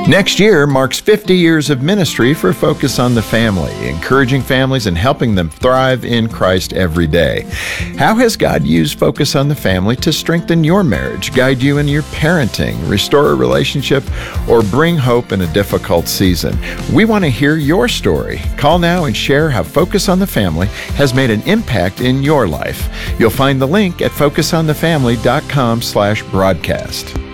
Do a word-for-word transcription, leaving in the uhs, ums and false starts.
Next year marks fifty years of ministry for Focus on the Family, encouraging families and helping them thrive in Christ every day. How has God used Focus on the Family to strengthen your marriage, guide you in your parenting, restore a relationship, or bring hope in a difficult season? We want to hear your story. Call now and share how Focus on the Family has made an impact in your life. You'll find the link at focus on the family dot com slash broadcast.